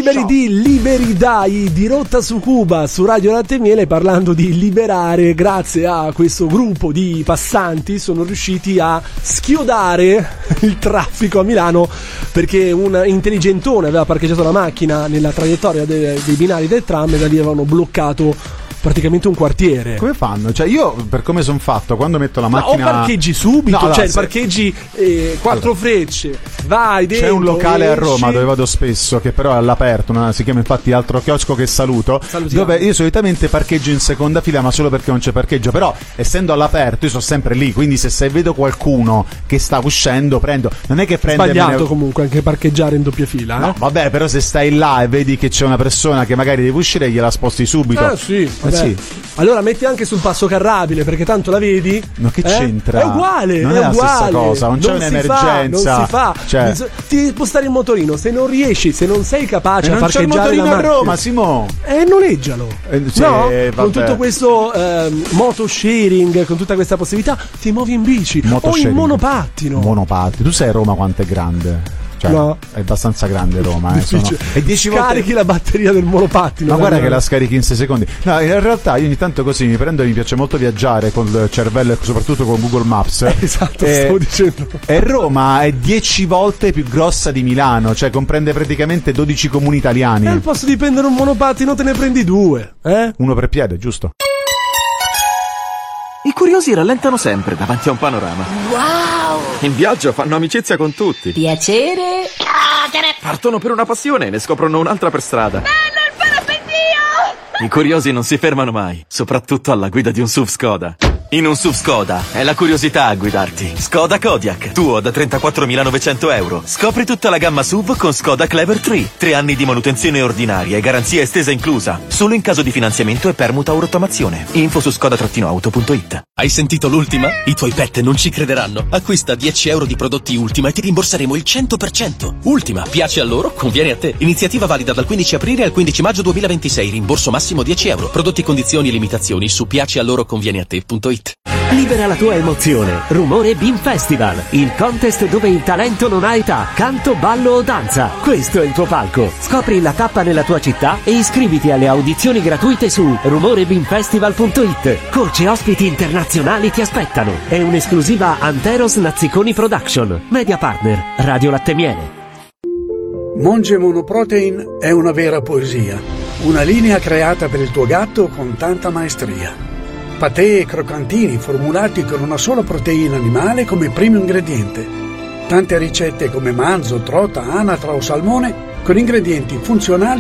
liberi di Liberidai, di Rotta su Cuba, su Radio Latte e Miele, parlando di liberare. Grazie a questo gruppo di passanti sono riusciti a schiodare il traffico a Milano, perché un intelligentone aveva parcheggiato la macchina nella traiettoria dei binari del tram e da lì avevano bloccato praticamente un quartiere. Come fanno? Cioè io, per come sono fatto, quando metto la macchina... o parcheggi subito, parcheggi quattro frecce, vai dentro. C'è un locale a Roma dove vado spesso, che però è all'aperto, si chiama infatti Altro Chiosco, che salutiamo, dove io solitamente parcheggio in seconda fila, ma solo perché non c'è parcheggio. Però essendo all'aperto io sono sempre lì, quindi se vedo qualcuno che sta uscendo prendo. Non è che prende... Sbagliato comunque anche parcheggiare in doppia fila. No, vabbè, però se stai là e vedi che c'è una persona che magari deve uscire, gliela sposti subito. Sì. Sì. Allora metti anche sul passo carrabile, perché tanto la vedi. Ma che c'entra? È uguale, non è la stessa cosa, non c'è un'emergenza. Non si fa. Cioè... Ti devi spostare il motorino, se non riesci, se non sei capace a parcheggiare la macchina. Non c'è il motorino a Roma, Simo. Noleggialo. Con tutto questo moto sharing, con tutta questa possibilità, ti muovi in bici o in monopattino. Tu sai Roma quanto è grande? No. È abbastanza grande Roma, e 10 volte scarichi la batteria del monopattino. Ma guarda che la scarichi in 6 secondi. No, in realtà io ogni tanto così mi prendo e mi piace molto viaggiare col cervello e soprattutto con Google Maps. Esatto, stavo dicendo. E Roma è 10 volte più grossa di Milano, cioè comprende praticamente 12 comuni italiani. Al posto di prendere un monopattino te ne prendi 2, Uno per piede, giusto? I curiosi rallentano sempre davanti a un panorama. Wow! In viaggio fanno amicizia con tutti. Piacere. Partono per una passione e ne scoprono un'altra per strada. Bello il parapendio! I curiosi non si fermano mai, soprattutto alla guida di un SUV Skoda. In un SUV Skoda è la curiosità a guidarti. Skoda Kodiaq, tuo da 34.900 euro. Scopri tutta la gamma SUV con Skoda Clever 3. 3 anni di manutenzione ordinaria e garanzia estesa inclusa. Solo in caso di finanziamento e permuta o rottamazione. Info su skoda-auto.it. Hai sentito l'ultima? I tuoi pet non ci crederanno. Acquista 10 euro di prodotti Ultima e ti rimborseremo il 100%. Ultima, piace a loro, conviene a te. Iniziativa valida dal 15 aprile al 15 maggio 2026. Rimborso massimo 10 euro. Prodotti, condizioni e limitazioni su piacealoroconvieneate.it. Libera la tua emozione. Rumore Beam Festival, il contest dove il talento non ha età, canto, ballo o danza. Questo è il tuo palco. Scopri la tappa nella tua città e iscriviti alle audizioni gratuite su rumorebeamfestival.it. Corci e ospiti internazionali ti aspettano. È un'esclusiva Anteros Nazziconi Production. Media partner Radio Latte Miele. Monge Monoprotein è una vera poesia. Una linea creata per il tuo gatto con tanta maestria. Patè e croccantini formulati con una sola proteina animale come primo ingrediente. Tante ricette come manzo, trota, anatra o salmone con ingredienti funzionali